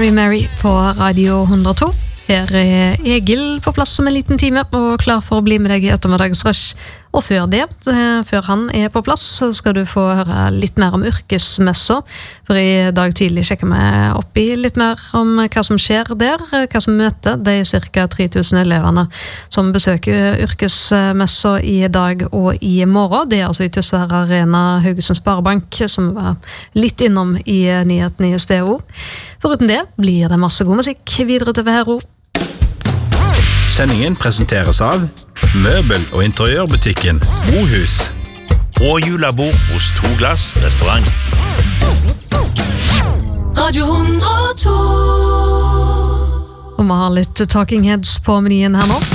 Mary Mary på Radio 102. Her Egil på plass om en liten time og klar for å bli med deg i ettermiddagsrush. Og før det, før han på plass, så skal du få høre litt mer om yrkesmessa. For i dag tidlig sjekker vi opp i litt mer om hva som skjer der, hva som møter de cirka 3000 eleverne som besøker yrkesmessa i dag og i morgen. Det altså i Tysvær Arena Haugesund Sparebank, som var litt innom i nyheten i STO. Foruten det blir det masse god musikk videre til Hero. Sendingen presenteres av Møbel- og interiørbutikken Bohus og julebord hos Toglass restaurant. Radio 102. Og vi har litt Talking Heads på menyen her nå.